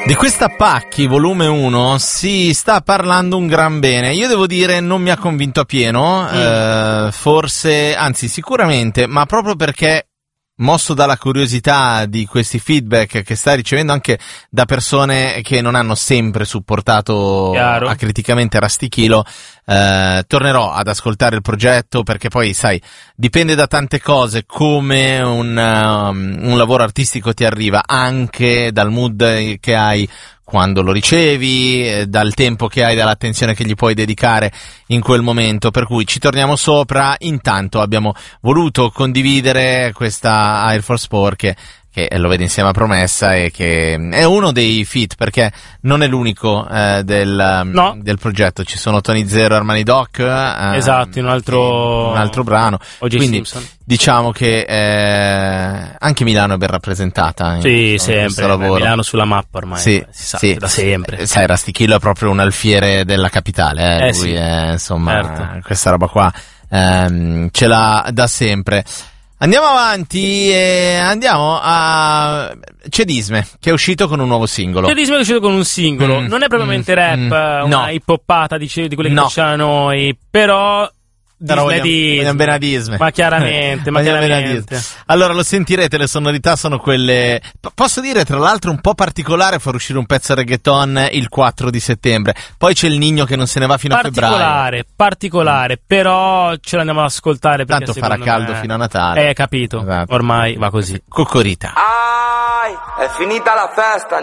Di questa Pacchi, volume 1, si sta parlando un gran bene. Io devo dire, non mi ha convinto a pieno, forse, anzi sicuramente, ma proprio perché, mosso dalla curiosità di questi feedback che sta ricevendo anche da persone che non hanno sempre supportato acriticamente Rastichilo, tornerò ad ascoltare il progetto, perché poi, sai, dipende da tante cose come un lavoro artistico ti arriva, anche dal mood che hai quando lo ricevi, dal tempo che hai, dall'attenzione che gli puoi dedicare in quel momento, per cui ci torniamo sopra. Intanto abbiamo voluto condividere questa Air Force Sport che lo vede insieme a Promessa e che è uno dei feat, perché non è l'unico del progetto. Ci sono Tony Zero e Armani Doc, esatto, in un altro brano. Quindi Simpson. Diciamo che anche Milano è ben rappresentata in questo lavoro. Milano sulla mappa ormai, si sa da sempre. Sai, Rastichilo è proprio un alfiere della capitale, lui sì. Insomma, certo. Questa roba qua ce l'ha da sempre. Andiamo avanti e andiamo a Cedisme, che è uscito con un nuovo singolo. Cedisme è uscito con un singolo, non è propriamente rap, una hip-hoppata di quelle che facciamo noi, però vogliamo bene a Disney. Ma chiaramente. Allora lo sentirete, le sonorità sono quelle. Posso dire, tra l'altro, un po' particolare far uscire un pezzo reggaeton il 4 di settembre. Poi c'è il Nino che non se ne va fino a febbraio. Particolare, però ce l'andiamo ad ascoltare perché tanto farà caldo fino a Natale. Capito, esatto. Ormai va così. Coccorita. È finita la festa,